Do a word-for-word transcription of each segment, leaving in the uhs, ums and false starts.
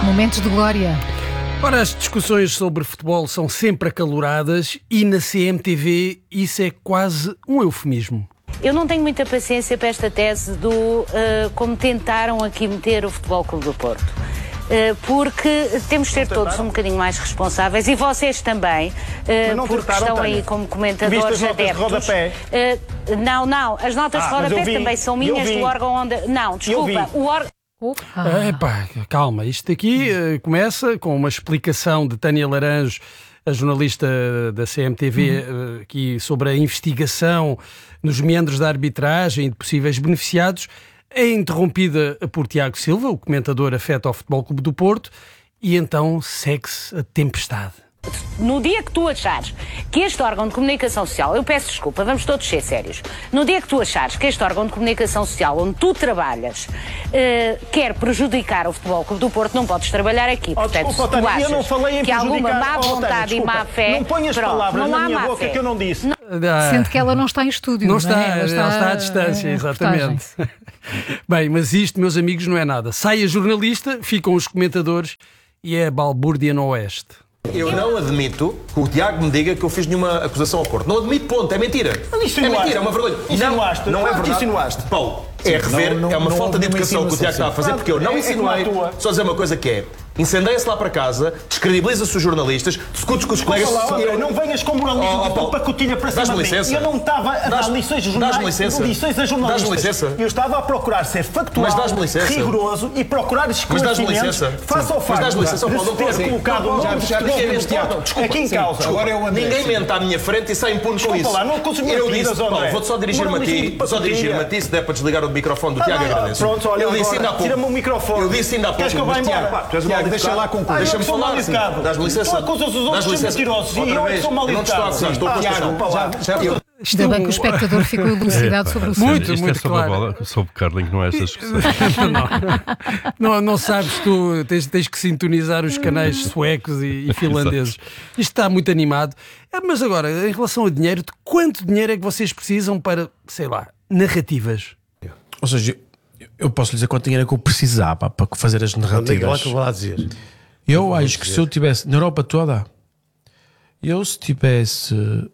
Momentos de glória. Ora, as discussões sobre futebol são sempre acaloradas e na C M T V isso é quase um eufemismo. Eu não tenho muita paciência para esta tese do uh, como tentaram aqui meter o Futebol Clube do Porto. Uh, porque temos de ser todos um bocadinho mais responsáveis, e vocês também, uh, porque estão aí como comentadores adeptos. Uh, não, não, as notas ah, de rodapé também são minhas do órgão onde... Não, desculpa, o órgão... Ah. Epá, calma, isto aqui uh, começa com uma explicação de Tânia Laranjo, a jornalista da C M T V, uhum. uh, aqui sobre a investigação nos meandros da arbitragem e de possíveis beneficiados. É interrompida por Tiago Silva, o comentador afeto ao Futebol Clube do Porto, e então segue-se a tempestade. No dia que tu achares que este órgão de comunicação social, eu peço desculpa, vamos todos ser sérios, no dia que tu achares que este órgão de comunicação social onde tu trabalhas uh, quer prejudicar o Futebol Clube do Porto, não podes trabalhar aqui. Oh, Portanto, desculpa, se tu Tânia, eu não falei em que há alguma má oh, vontade Tânia, e má fé, não ponhas pronto, palavras não na há minha má boca fé. que eu não disse. Não. Sendo que ela não está em estúdio. Não está, não é? ela está, ela está à distância, exatamente. Bem, mas isto, meus amigos, não é nada. Sai a jornalista, ficam os comentadores e é a balbúrdia no Oeste. Eu não admito que o Tiago me diga que eu fiz nenhuma acusação ao Porto. Não admito, ponto. É mentira. É mentira, é uma vergonha. Insinuaste. Não, não é verdade. Insinuaste. Paulo, é rever, não, não, é uma não falta de educação que o Tiago está a fazer, porque eu não é, insinuei. É só dizer uma coisa que é: incendeia-se lá para casa, descredibiliza-se os jornalistas, discutes com os colegas. Lá, eu, não venhas com moralismo oh, oh, de pacotilha para cima de mim. Eu não estava a dar lições a jornalistas. Lições a jornalistas. Dás-me licença. Eu estava a procurar ser factual, rigoroso e procurar esclarecimentos face ao facto de ter colocado o nome de aqui em causa. Ninguém mente à minha frente e sai impune com isso. Eu disse, Paulo, vou só dirigir-me a ti, só dirigir-me a ti, se der para desligar o microfone do Tiago, agradeço. Pronto, olha, eu disse ainda há pouco. Tira-me o microfone. Eu disse ainda há pouco. Queres que eu vá embora? Tiago, deixa lá concluir. Deixa-me falar. Dás-me licença. Tu acusas os outros de mentirosos e eu é que sou mal educado. Estou a Tiago, Ainda bem que o espectador ficou elucidado sobre o assunto. Muito, Isto muito é sobre claro. A bola, sobre curling, não é estas discussões. não, não, não sabes, tu tens, tens que sintonizar os canais suecos e, e finlandeses. Isto está muito animado. Mas agora, em relação a dinheiro, de quanto dinheiro é que vocês precisam para, sei lá, narrativas? Ou seja, eu posso lhe dizer quanto dinheiro é que eu precisava para fazer as narrativas. Que eu vou lá dizer. Eu acho que se eu tivesse, na Europa toda, eu se tivesse...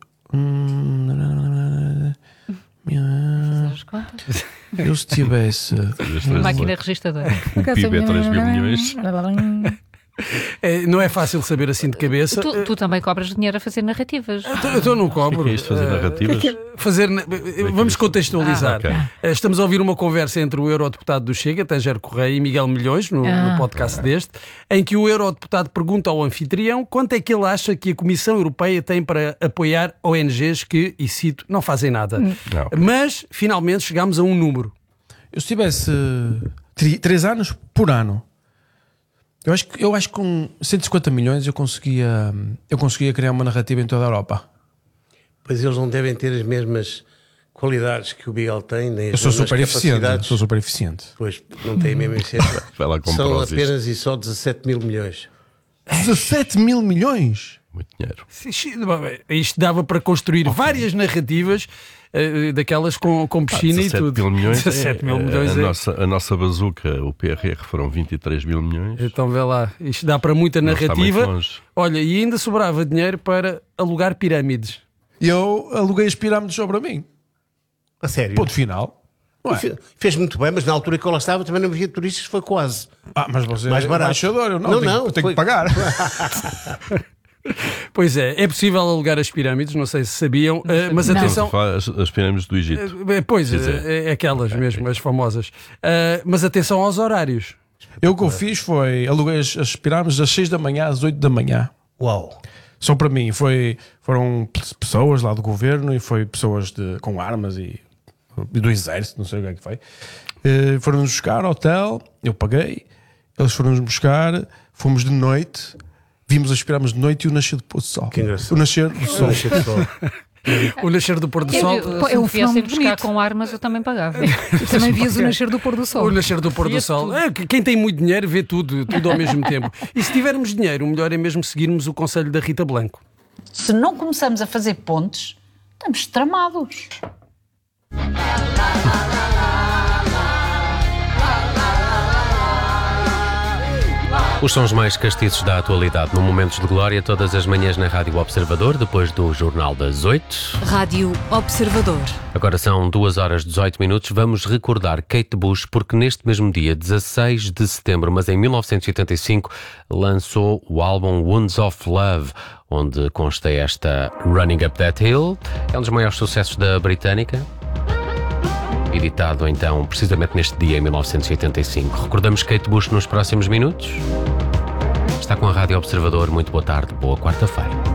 Eu se tivesse... Máquina registradora. O P I B é três mil milhões. É, não é fácil saber assim de cabeça. Tu, tu também cobras dinheiro a fazer narrativas. Eu, eu não cobro. O que é isto, fazer narrativas? Fazer, vamos contextualizar. Ah, okay. Estamos a ouvir uma conversa entre o eurodeputado do Chega, Tanger Correia, e Miguel Milhões, no, ah. no podcast deste, em que o eurodeputado pergunta ao anfitrião quanto é que ele acha que a Comissão Europeia tem para apoiar O N Gs que, e cito, não fazem nada. Não. Mas, finalmente, chegámos a um número. Eu se tivesse três anos por ano, Eu acho, que, eu acho que com cento e cinquenta milhões eu conseguia, eu conseguia criar uma narrativa em toda a Europa. Pois eles não devem ter as mesmas qualidades que o Miguel tem, nem eu as sou mesmas super eficiente. capacidades. Sou super eficiente. Pois, não tem a mesma eficiência. São apenas e só dezassete mil milhões. dezassete mil milhões? Muito dinheiro. Isto dava para construir okay. várias narrativas uh, daquelas com, com piscina ah, e tudo. Mil milhões dezassete mil milhões a, é. nossa, a nossa bazuca, o P R R, foram vinte e três mil milhões. Então vê lá, isto dá para muita não narrativa. Olha, e ainda sobrava dinheiro para alugar pirâmides. E eu aluguei as pirâmides sobre mim. A sério? Ponto final. Não é? Fez muito bem, mas na altura que eu lá estava também não havia turistas, foi quase. Ah, mas você mais é barato. embaixador, eu não, não, tenho, não, eu tenho foi... que pagar. Pois é, é possível alugar as pirâmides, não sei se sabiam, uh, mas não. atenção... As, as pirâmides do Egito. Uh, pois, é, é aquelas mesmo, as famosas. Uh, mas atenção aos horários. Eu o que eu fiz foi, aluguei as, as pirâmides das seis da manhã às oito da manhã. Uau! Só para mim, foi, foram pessoas lá do governo e foi pessoas de, com armas e, e do exército, não sei o que é que foi. Uh, foram-nos buscar ao hotel, eu paguei, eles foram-nos buscar, fomos de noite... Vimos as pirâmides de noite e o nascer do pôr do sol. Que engraçado. O nascer do sol. O nascer do sol. O nascer do pôr do sol. Eu, eu, se me viessem buscar com armas, eu também pagava. Também vias o nascer do pôr do sol. O nascer do pôr do sol. É, quem tem muito dinheiro vê tudo, tudo ao mesmo tempo. E se tivermos dinheiro, o melhor é mesmo seguirmos o conselho da Rita Blanco. Se não começamos a fazer pontes, estamos tramados. Os sons mais castiços da atualidade no Momentos de Glória, todas as manhãs na Rádio Observador, depois do Jornal das oito. Rádio Observador. Agora são duas horas e dezoito minutos. Vamos recordar Kate Bush, porque neste mesmo dia, dezasseis de setembro, mas em mil novecentos e oitenta e cinco, lançou o álbum Wounds of Love, onde consta esta Running Up That Hill. É um dos maiores sucessos da britânica, editado então precisamente neste dia em mil novecentos e oitenta e cinco. Recordamos Kate Bush nos próximos minutos. Está com a Rádio Observador. Muito boa tarde, boa quarta-feira.